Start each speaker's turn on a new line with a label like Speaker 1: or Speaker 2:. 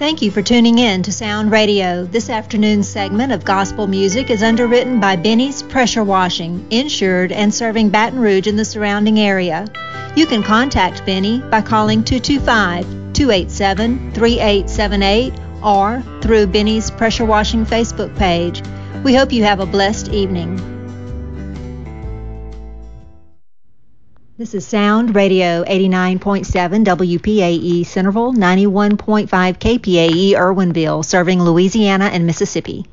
Speaker 1: Thank you for tuning in to Sound Radio. This afternoon's segment of gospel music is underwritten by Benny's Pressure Washing, insured and serving Baton Rouge and the surrounding area. You can contact Benny by calling 225-287-3878 or through Benny's Pressure Washing Facebook page. We hope you have a blessed evening. This is Sound Radio 89.7 WPAE Centerville, 91.5 KPAE Irwinville, serving Louisiana and Mississippi.